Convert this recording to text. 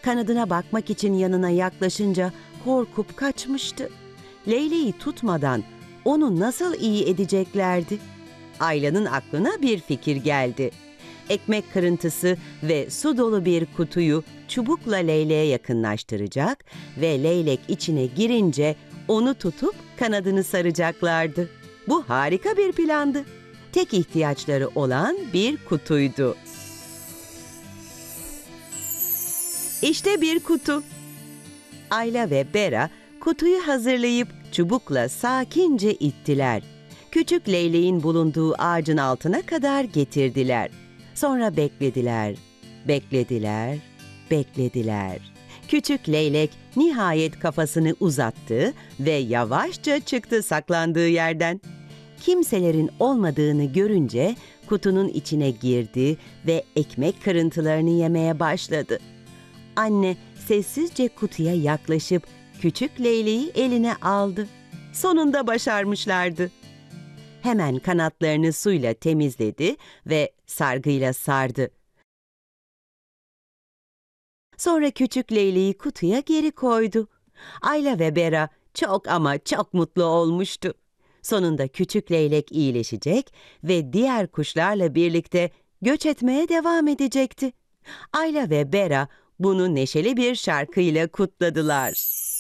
kanadına bakmak için yanına yaklaşınca korkup kaçmıştı. Leyleği tutmadan onu nasıl iyi edeceklerdi? Ayla'nın aklına bir fikir geldi. Ekmek kırıntısı ve su dolu bir kutuyu çubukla leyleğe yakınlaştıracak ve leylek içine girince onu tutup kanadını saracaklardı. Bu harika bir plandı. Tek ihtiyaçları olan bir kutuydu. İşte bir kutu. Ayla ve Bera kutuyu hazırlayıp çubukla sakince ittiler. Küçük leyleğin bulunduğu ağacın altına kadar getirdiler. Sonra beklediler, beklediler, beklediler. Küçük leylek nihayet kafasını uzattı ve yavaşça çıktı saklandığı yerden. Kimselerin olmadığını görünce kutunun içine girdi ve ekmek kırıntılarını yemeye başladı. Anne sessizce kutuya yaklaşıp küçük leyleği eline aldı. Sonunda başarmışlardı. Hemen kanatlarını suyla temizledi ve sargıyla sardı. Sonra küçük leyleği kutuya geri koydu. Ayla ve Bera çok ama çok mutlu olmuştu. Sonunda küçük leylek iyileşecek ve diğer kuşlarla birlikte göç etmeye devam edecekti. Ayla ve Bera bunu neşeli bir şarkıyla kutladılar.